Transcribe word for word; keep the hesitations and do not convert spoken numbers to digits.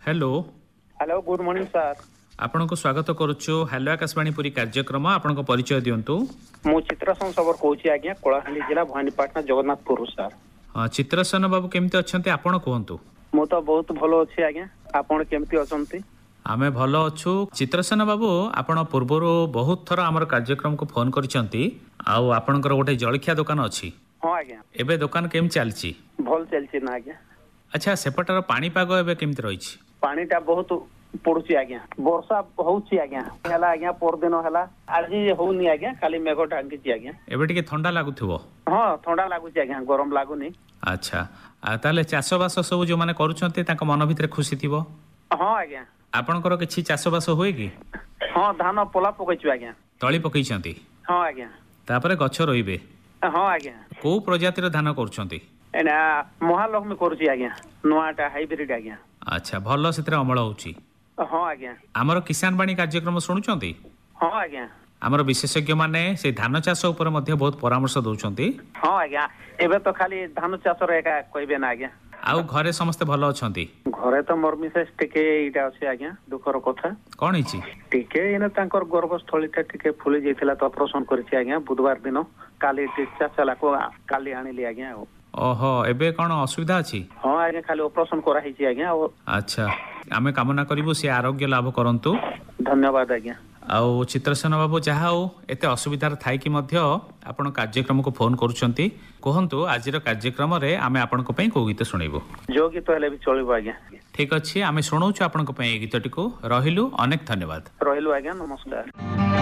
Hello hello good morning sir. आपन को स्वागत करुछु हेलो आकाशवाणी पुरी कार्यक्रम। आपन को परिचय दियंतु। मु चित्रसन सबर कहूची आज्ञा कोलाहांडी जिला भवानीपाटना जगन्नाथपुर सर। हां चित्रसन बाबू केमती अछंती आपन कहंतु। मु तो बहुत भलो अछि आज्ञा, आपन केमती अछंती? आमे भलो अछु। चित्रसन बाबू आपन पूर्वरो बहुत थरा हमर कार्यक्रम को फोन करिसंती आ आपनकर गोटे जळखिया दुकान अछि। हां आज्ञा। एबे दुकान केम चलछि? भल चलछि ना आज्ञा। अच्छा सेपटर पानी पागो एबे केमती रहिछि? पानीटा बहुत पड़ुछि आज्ञा, वर्षा होउछि आज्ञा। हला आज्ञा पर दिन हला आज होउनी आज्ञा, खाली मेघ टांगिछि आज्ञा। एबे टिके ठंडा लागुथिबो? हां ठंडा लागुछि आज्ञा, गरम लागुनी। अच्छा आ ताले चाषबास सब जो माने करूछंती ताका मन भितरे खुशी थिबो? हां आज्ञा। आपनकर किछि चाषबास होय कि? हां धान पोला पकैछु आज्ञा। तळी पकैछंती? हां आज्ञा। तापरे गछ रोइबे? हां आज्ञा। को प्रजातिर धान करूछंती? एना महालक्ष्मी करूछि आज्ञा, नोआटा हाइब्रिड आज्ञा। अच्छा भलो सेतरे अमल होउछि? हां आज्ञा। हमर किसान बाणी कार्यक्रम सुनुछंती? हां आज्ञा। हमर विशेषज्ञ माने से धान चाष ऊपर मध्ये बहुत परामर्श दउछंती। हां आज्ञा। एबे तो खाली धान चाष रे एका कहबे ना आज्ञा। आउ घरे समस्त भलो अछंती? घरे तो मोर मिसेस टिके इटा अछि आज्ञा, दुखर कथा। कोन हिची? टिके इने तांकर गर्भस्थलीटा टिके फुली जाइथिला तो ऑपरेशन करछि आज्ञा बुधवार दिन। काली डिस्चार्ज चला को काली आनिली आज्ञा। ओहो एबे कोन असुविधा अछि? हां आज्ञा खाली ऑपरेशन करा हिची आज्ञा। अच्छा आमे कामना करिवो से आरोग्य लाभ करंतु। धन्यवाद आज्ञा। आउ चित्रसेन बाबू जहा हो एते असुविधार थाई कि मध्य आपण कार्यक्रम को फोन करूछंती कहंतु आजिर कार्यक्रम रे आमे आपण को पई को गीत सुनेबो? जो गीत हेले भी चलिबो आज्ञा। ठीक अछि आमे सुनौछु आपण को पई गीतटी को। रहिलु अनेक धन्यवाद। रहिलु आज्ञा, नमस्कार।